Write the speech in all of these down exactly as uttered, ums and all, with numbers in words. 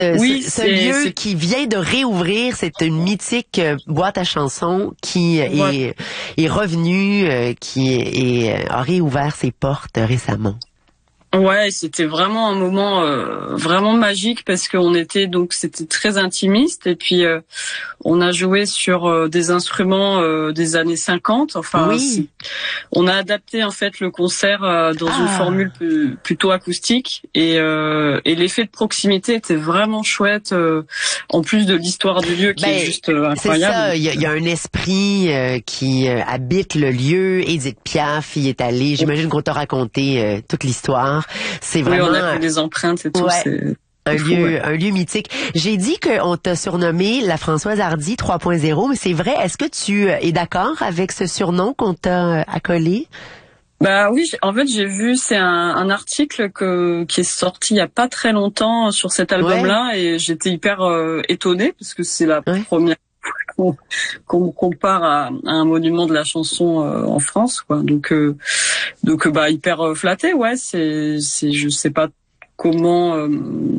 Euh, Oui, ce, ce c'est, lieu c'est... qui vient de réouvrir, c'est une mythique euh, boîte à chansons qui Voilà. est, est revenue, euh, qui est, est, a réouvert ses portes récemment. Ouais, c'était vraiment un moment euh, vraiment magique parce qu'on était donc c'était très intimiste et puis euh, on a joué sur euh, des instruments euh, des années cinquante. Enfin, c'est, Oui. on a adapté en fait le concert euh, dans une Ah. formule plus, plutôt acoustique et, euh, et l'effet de proximité était vraiment chouette. Euh, en plus de l'histoire du lieu qui Ben, est juste euh, c'est incroyable. ça. Il y a, il y a un esprit euh, qui euh, habite le lieu. Edith Piaf y est allée. J'imagine qu'on t'a raconté euh, toute l'histoire. C'est Oui, vraiment on a fait des empreintes et tout. ouais, C'est un fou, lieu, ouais. un lieu mythique. J'ai dit qu'on t'a surnommé la Françoise Hardy trois point zéro, mais c'est vrai. Est-ce que tu es d'accord avec ce surnom qu'on t'a euh, accolé? Bah oui, en fait j'ai vu, c'est un, un article que, qui est sorti il y a pas très longtemps sur cet Ouais, album-là et j'étais hyper euh, étonnée parce que c'est la ouais. première fois qu'on, qu'on compare à, à un monument de la chanson euh, en France, quoi. Donc euh, donc bah hyper euh, flattée, ouais. C'est c'est je sais pas comment, euh,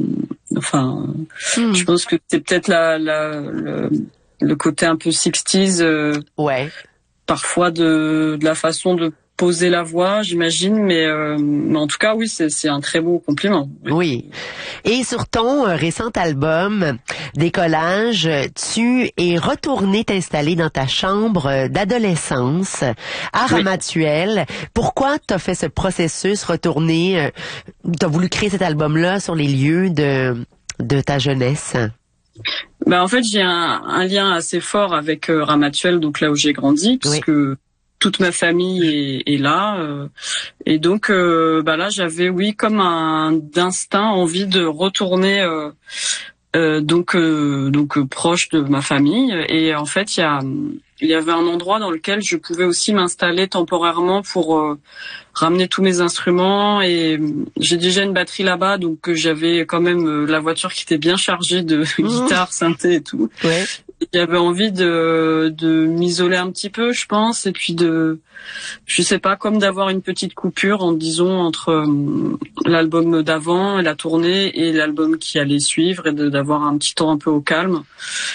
enfin, Hmm. je pense que c'est peut-être la la le, le côté un peu sixties. Euh, Ouais. parfois de, de la façon de poser la voix, j'imagine, mais, euh, mais en tout cas, oui, c'est, c'est un très beau compliment. Oui. Oui. Et sur ton euh, récent album, Décollage, tu es retourné t'installer dans ta chambre euh, d'adolescence à Oui. Ramatuelle. Pourquoi t'as fait ce processus, retourner, euh, t'as voulu créer cet album-là sur les lieux de, de ta jeunesse? Ben, en fait, j'ai un, un lien assez fort avec euh, Ramatuelle, donc là où j'ai grandi, Oui. puisque toute ma famille est, est là. Euh, et donc, euh, bah là, j'avais, oui, comme un d'instinct, envie de retourner euh, euh, donc euh, donc euh, proche de ma famille. Et en fait, il y a il y avait un endroit dans lequel je pouvais aussi m'installer temporairement pour euh, ramener tous mes instruments. Et j'ai déjà une batterie là-bas, donc euh, j'avais quand même euh, la voiture qui était bien chargée de Mmh. guitare, synthé et tout. Ouais. J'avais envie de de m'isoler un petit peu, je pense, et puis de, je sais pas, comme d'avoir une petite coupure, en disons, entre euh, l'album d'avant et la tournée et l'album qui allait suivre, et de d'avoir un petit temps un peu au calme.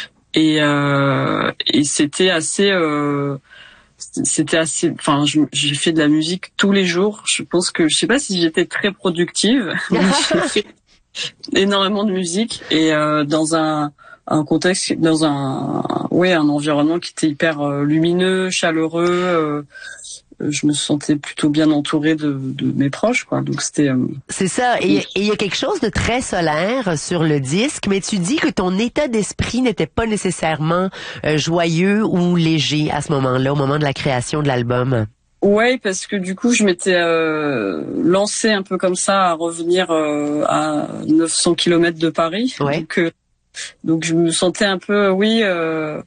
Et euh, et c'était assez euh, c'était assez, enfin, je- j'ai fait de la musique tous les jours. Je pense que, je sais pas si j'étais très productive, mais j'ai fait énormément de musique et euh, dans un un contexte, dans un ouais un environnement qui était hyper euh, lumineux, chaleureux. Euh, je me sentais plutôt bien entourée de, de mes proches, quoi. Donc c'était euh, C'est ça. Et et il y a quelque chose de très solaire sur le disque, mais tu dis que ton état d'esprit n'était pas nécessairement euh, joyeux ou léger à ce moment-là, au moment de la création de l'album. ouais, parce que du coup je m'étais euh, lancée un peu comme ça à revenir euh, à neuf cents kilomètres de Paris. Ouais. Donc euh, donc je me sentais un peu, oui. Euh,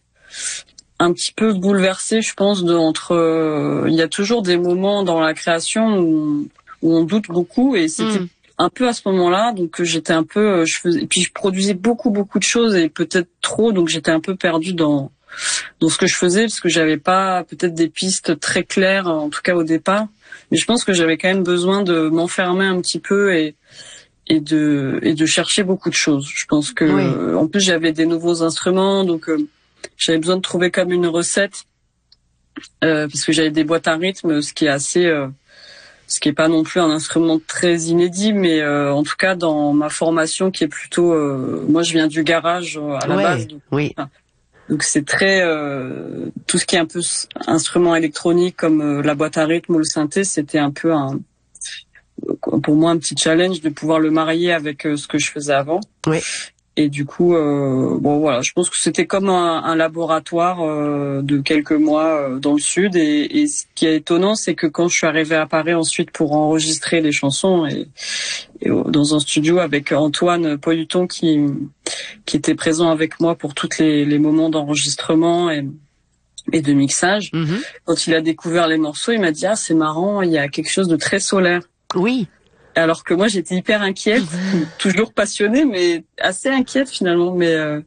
un petit peu bouleversée, je pense, de entre. Euh, il y a toujours des moments dans la création où, où on doute beaucoup, et c'était Mm. un peu à ce moment-là. Donc j'étais un peu, euh, je faisais, et puis je produisais beaucoup beaucoup de choses et peut-être trop, donc j'étais un peu perdue dans dans ce que je faisais parce que j'avais pas peut-être des pistes très claires, en tout cas au départ. Mais je pense que j'avais quand même besoin de m'enfermer un petit peu et et de et de chercher beaucoup de choses. Je pense que Oui. en plus j'avais des nouveaux instruments, donc euh, j'avais besoin de trouver comme une recette, euh, parce que j'avais des boîtes à rythme, ce qui est assez, euh, ce qui est pas non plus un instrument très inédit, mais euh, en tout cas dans ma formation qui est plutôt, euh, moi je viens du garage euh, à la Ouais. base, donc, Oui. enfin, donc c'est très euh, tout ce qui est un peu instrument électronique comme euh, la boîte à rythme ou le synthé, c'était un peu un, pour moi un petit challenge de pouvoir le marier avec euh, ce que je faisais avant. Oui. Et du coup, euh, bon voilà, je pense que c'était comme un, un laboratoire euh, de quelques mois euh, dans le sud. Et, et ce qui est étonnant, c'est que quand je suis arrivée à Paris ensuite pour enregistrer les chansons et, et dans un studio avec Antoine Politon qui qui était présent avec moi pour tous les, les moments d'enregistrement et, et de mixage, Mm-hmm. quand il a découvert les morceaux, il m'a dit ah c'est marrant, il y a quelque chose de très solaire. Oui. Alors que moi j'étais hyper inquiète, toujours passionnée mais assez inquiète finalement, mais euh,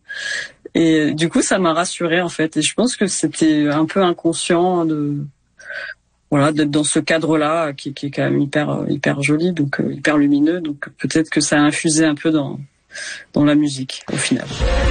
et du coup ça m'a rassurée en fait, et je pense que c'était un peu inconscient de voilà d'être dans ce cadre-là qui, qui est quand même hyper hyper joli, donc euh, hyper lumineux, donc peut-être que ça a infusé un peu dans dans la musique au final.